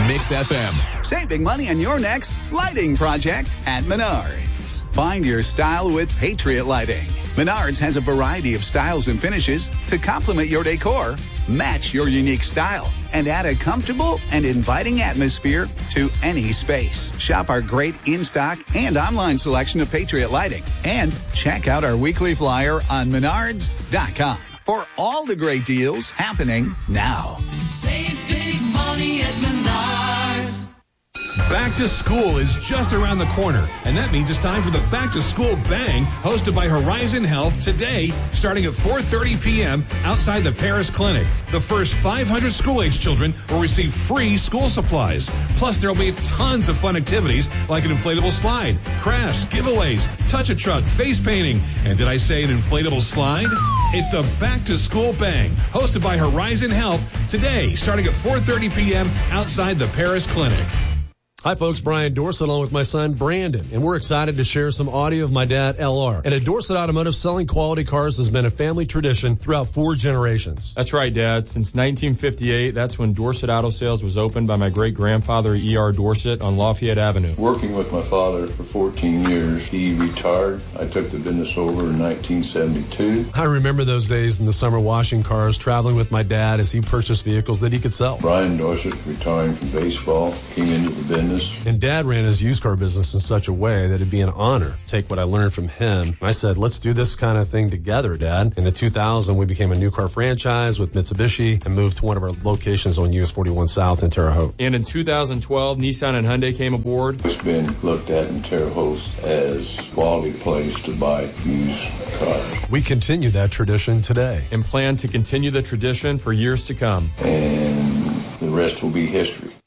Mix FM. Saving money on your next lighting project at Menards. Find your style with Patriot Lighting. Menards has a variety of styles and finishes to complement your decor, match your unique style, and add a comfortable and inviting atmosphere to any space. Shop our great in-stock and online selection of Patriot Lighting. And check out our weekly flyer on Menards.com for all the great deals happening now. Save big money at Menards. Back to school is just around the corner, and that means it's time for the Back to School Bang, hosted by Horizon Health today, starting at 4:30 p.m. outside the Paris Clinic. The first 500 school-age children will receive free school supplies. Plus, there will be tons of fun activities like an inflatable slide, crafts, giveaways, touch-a-truck, face painting, and did I say an inflatable slide? It's the Back to School Bang, hosted by Horizon Health today, starting at 4:30 p.m. outside the Paris Clinic. Hi, folks. Brian Dorsett along with my son, Brandon, and we're excited to share some audio of my dad, LR. And at Dorsett Automotive, selling quality cars has been a family tradition throughout 4 generations. That's right, Dad. Since 1958, that's when Dorsett Auto Sales was opened by my great-grandfather, E.R. Dorsett, on Lafayette Avenue. Working with my father for 14 years, he retired. I took the business over in 1972. I remember those days in the summer washing cars, traveling with my dad as he purchased vehicles that he could sell. Brian Dorsett, retiring from baseball, came into the business. And Dad ran his used car business in such a way that it'd be an honor to take what I learned from him. I said, let's do this kind of thing together, Dad. In 2000, we became a new car franchise with Mitsubishi and moved to one of our locations on US 41 South in Terre Haute. And in 2012, Nissan and Hyundai came aboard. It's been looked at in Terre Haute as a quality place to buy used cars. We continue that tradition today. And plan to continue the tradition for years to come. And the rest will be history.